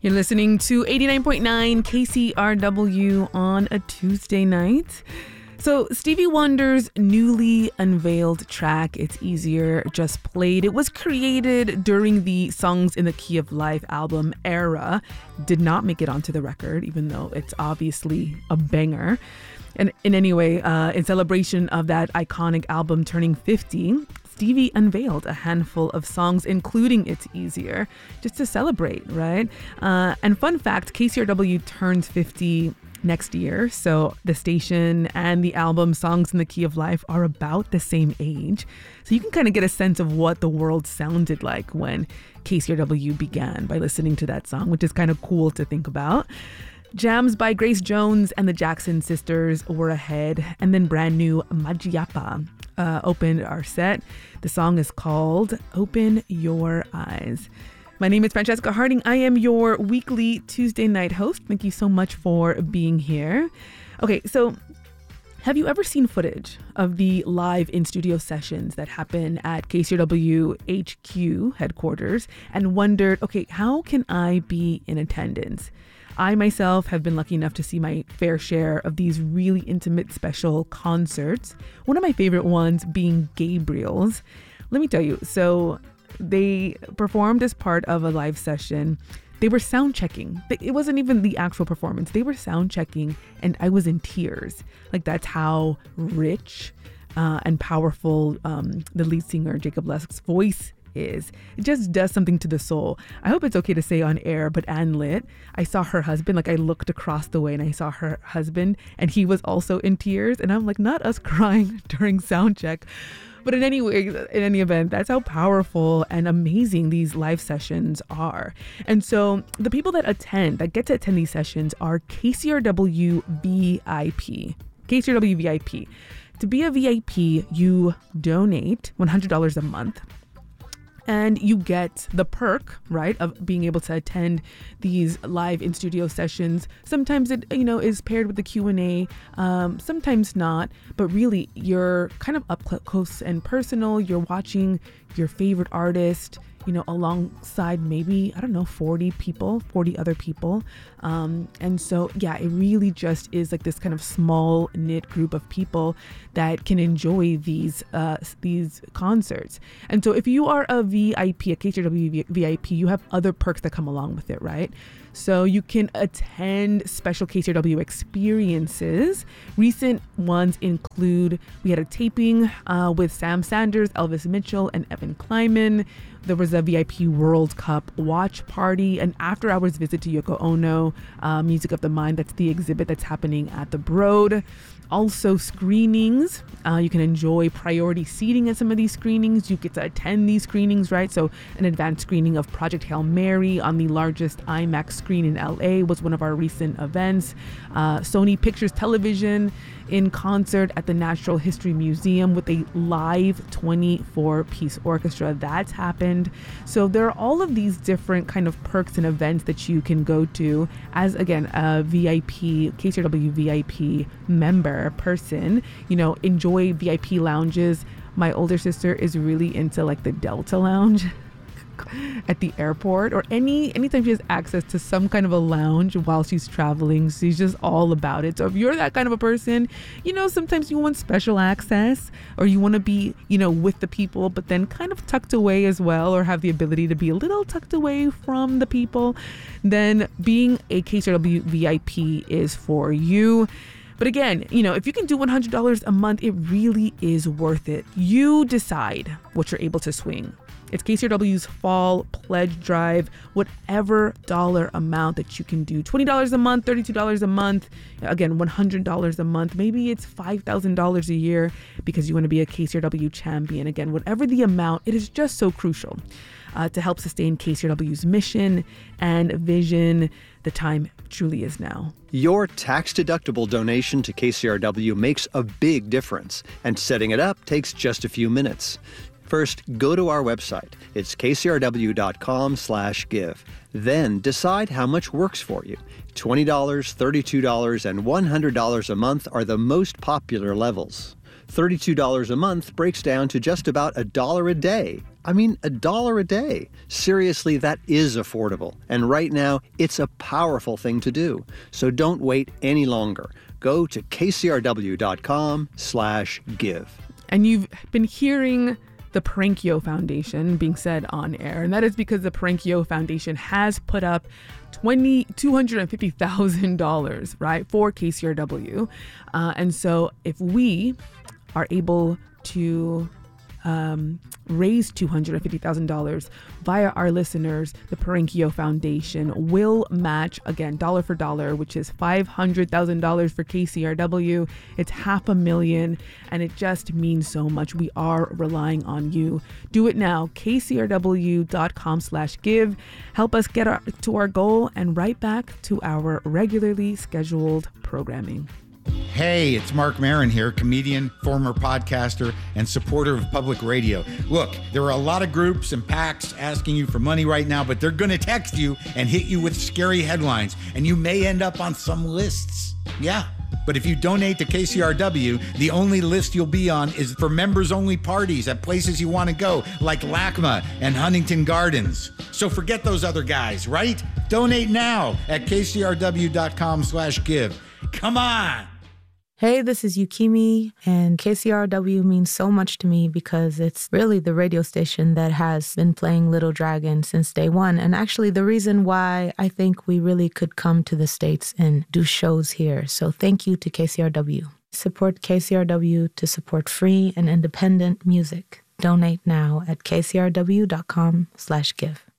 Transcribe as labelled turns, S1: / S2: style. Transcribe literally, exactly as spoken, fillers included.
S1: You're listening to eighty-nine point nine K C R W on a Tuesday night. So Stevie Wonder's newly unveiled track, It's Easier, just played. It was created during the Songs in the Key of Life album era. Did not make it onto the record, even though it's obviously a banger. And in any way, uh, in celebration of that iconic album turning fifty, Stevie unveiled a handful of songs, including It's Easier, just to celebrate, right? Uh, and fun fact, K C R W turns fifty next year. So the station and the album Songs in the Key of Life are about the same age. So you can kind of get a sense of what the world sounded like when K C R W began by listening to that song, which is kind of cool to think about. Jams by Grace Jones and the Jackson Sisters were ahead, and then brand new Majiapa uh, opened our set. The song is called Open Your Eyes. My name is Francesca Harding. I am your weekly Tuesday night host. Thank you so much for being here. Okay, so have you ever seen footage of the live in-studio sessions that happen at K C R W H Q headquarters and wondered, okay, how can I be in attendance? I myself have been lucky enough to see my fair share of these really intimate special concerts. One of my favorite ones being Gabriel's. Let me tell you, so they performed as part of a live session. They were sound checking. It wasn't even the actual performance. They were sound checking and I was in tears. Like that's how rich uh, and powerful um, the lead singer, Jacob Lusk's voice is. It just does something to the soul. I hope it's okay to say on air, but Ann Lit, I saw her husband, like I looked across the way and I saw her husband and he was also in tears. And I'm like, not us crying during sound check. But in any way, in any event, that's how powerful and amazing these live sessions are. And so the people that attend, that get to attend these sessions are K C R W V I P. K C R W V I P. To be a V I P, you donate one hundred dollars a month. And you get the perk, right, of being able to attend these live in-studio sessions. Sometimes it, you know, is paired with the Q and A, um, sometimes not. But really, you're kind of up close and personal. You're watching your favorite artist, you know, alongside maybe, I don't know, forty people, forty other people. Um, and so, yeah, it really just is like this kind of small knit group of people that can enjoy these uh, these concerts. And so if you are a V I P, a K C R W V I P, you have other perks that come along with it, right? So you can attend special K C R W experiences. Recent ones include, we had a taping uh, with Sam Sanders, Elvis Mitchell, and Evan Kleiman. There was a V I P World Cup watch party, an after-hours visit to Yoko Ono, uh, Music of the Mind. That's the exhibit that's happening at the Broad. Also screenings. Uh, you can enjoy priority seating at some of these screenings. You get to attend these screenings, right? So an advanced screening of Project Hail Mary on the largest IMAX screen in L A was one of our recent events. Uh, Sony Pictures Television in concert at the Natural History Museum with a live twenty-four piece orchestra. That's happened. So there are all of these different kind of perks and events that you can go to as, again, a V I P, K C R W V I P member person. You know, enjoy V I P lounges. My older sister is really into like the Delta Lounge at the airport, or any anytime she has access to some kind of a lounge while she's traveling. She's just all about it. So if you're that kind of a person, you know, sometimes you want special access, or you want to be, you know, with the people, but then kind of tucked away as well, or have the ability to be a little tucked away from the people, then being a K C R W V I P is for you. But again, you know, if you can do one hundred dollars a month, it really is worth it. You decide what you're able to swing. It's K C R W's Fall Pledge Drive, whatever dollar amount that you can do. twenty dollars a month, thirty-two dollars a month, again, one hundred dollars a month. Maybe it's five thousand dollars a year because you want to be a K C R W champion. Again, whatever the amount, it is just so crucial uh, to help sustain K C R W's mission and vision. The time truly is now.
S2: Your tax-deductible donation to K C R W makes a big difference, and setting it up takes just a few minutes. First, go to our website. It's k c r w dot com slash give. Then decide how much works for you. twenty dollars, thirty-two dollars, and one hundred dollars a month are the most popular levels. thirty-two dollars a month breaks down to just about a dollar a day. I mean, a dollar a day. Seriously, that is affordable. And right now, it's a powerful thing to do. So don't wait any longer. Go to kcrw.com slash give.
S1: And you've been hearing the Prankyo Foundation being said on air. And that is because the Prankyo Foundation has put up two hundred fifty thousand dollars, right, for K C R W. Uh, and so if we are able to um, raise two hundred fifty thousand dollars via our listeners, the Prankyo Foundation will match, again, dollar for dollar, which is five hundred thousand dollars for K C R W. It's half a million, and it just means so much. We are relying on you. Do it now, kcrw.com slash give. Help us get our, to our goal and right back to our regularly scheduled programming.
S3: Hey, it's Mark Maron here, comedian, former podcaster, and supporter of public radio. Look, there are a lot of groups and PACs asking you for money right now, but they're going to text you and hit you with scary headlines, and you may end up on some lists. Yeah, but if you donate to K C R W, the only list you'll be on is for members-only parties at places you want to go, like LACMA and Huntington Gardens. So forget those other guys, right? Donate now at kcrw.com slash give. Come on!
S4: Hey, this is Yukimi, and K C R W means so much to me because it's really the radio station that has been playing Little Dragon since day one, and actually the reason why I think we really could come to the States and do shows here. So thank you to K C R W. Support K C R W to support free and independent music. Donate now at kcrw.com slash give.